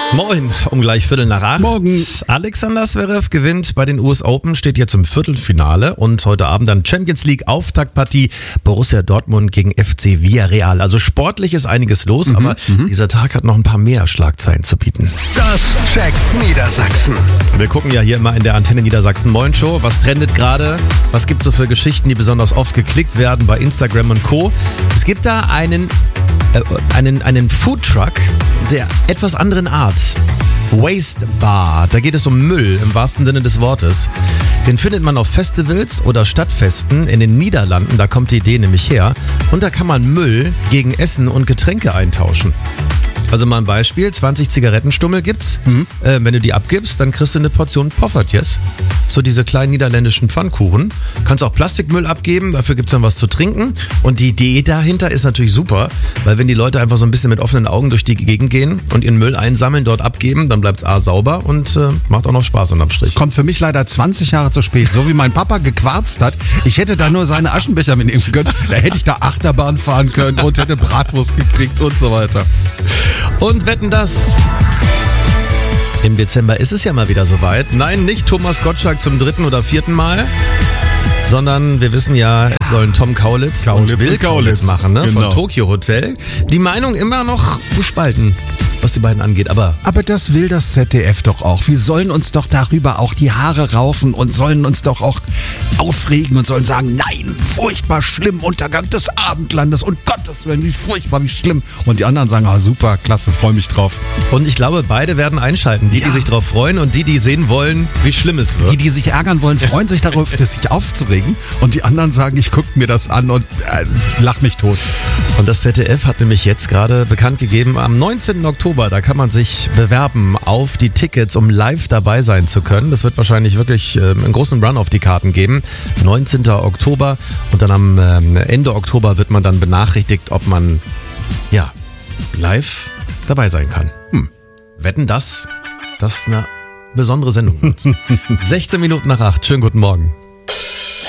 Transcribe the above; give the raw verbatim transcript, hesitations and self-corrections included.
Moin, um gleich Viertel nach acht. Morgen. Alexander Zverev gewinnt bei den U S Open, steht jetzt im Viertelfinale und heute Abend dann Champions League Auftaktpartie Borussia Dortmund gegen F C Villarreal. Also sportlich ist einiges los, mhm, aber mhm. dieser Tag hat noch ein paar mehr Schlagzeilen zu bieten. Das checkt Niedersachsen. Wir gucken ja hier immer in der Antenne Niedersachsen Moin Show. Was trendet gerade? Was gibt's so für Geschichten, die besonders oft geklickt werden bei Instagram und Co.? Es gibt da einen äh, einen einen Foodtruck der etwas anderen Art. Waste Bar. Da geht es um Müll im wahrsten Sinne des Wortes. Den findet man auf Festivals oder Stadtfesten in den Niederlanden. Da kommt die Idee nämlich her. Und da kann man Müll gegen Essen und Getränke eintauschen. Also mal ein Beispiel, zwanzig Zigarettenstummel gibt's. Mhm. Äh, wenn du die abgibst, dann kriegst du eine Portion Poffertjes. So diese kleinen niederländischen Pfannkuchen. Kannst auch Plastikmüll abgeben, dafür gibt's dann was zu trinken. Und die Idee dahinter ist natürlich super, weil wenn die Leute einfach so ein bisschen mit offenen Augen durch die Gegend gehen und ihren Müll einsammeln, dort abgeben, dann bleibt's A sauber und äh, macht auch noch Spaß unterm Strich. Das kommt für mich leider zwanzig Jahre zu spät. So wie mein Papa gequarzt hat, ich hätte da nur seine Aschenbecher mitnehmen können. Da hätte ich da Achterbahn fahren können und hätte Bratwurst gekriegt und so weiter. Und wetten das? Im Dezember ist es ja mal wieder soweit. Nein, nicht Thomas Gottschalk zum dritten oder vierten Mal, sondern wir wissen ja, ja. es sollen Tom Kaulitz, Kaulitz und Will und Kaulitz. Kaulitz machen, ne? Genau. Von Tokyo Hotel. Die Meinung immer noch gespalten, was die beiden angeht, aber... Aber das will das Z D F doch auch. Wir sollen uns doch darüber auch die Haare raufen und sollen uns doch auch aufregen und sollen sagen, nein, furchtbar schlimm, Untergang des Abendlandes und Gottes Willen, wie furchtbar, wie schlimm. Und die anderen sagen, ah, super, klasse, freue mich drauf. Und ich glaube, beide werden einschalten. Die, ja. die sich drauf freuen und die, die sehen wollen, wie schlimm es wird. Die, die sich ärgern wollen, freuen sich darauf, das sich aufzuregen. Und die anderen sagen, ich gucke mir das an und äh, lach mich tot. Und das Z D F hat nämlich jetzt gerade bekannt gegeben, am neunzehnten Oktober, da kann man sich bewerben auf die Tickets, um live dabei sein zu können. Das wird wahrscheinlich wirklich äh, einen großen Run auf die Karten geben. neunzehnten Oktober und dann am äh, Ende Oktober wird man dann benachrichtigt, ob man ja live dabei sein kann. Hm. Wetten das, das eine besondere Sendung wird. sechzehn Minuten nach acht. Schönen guten Morgen.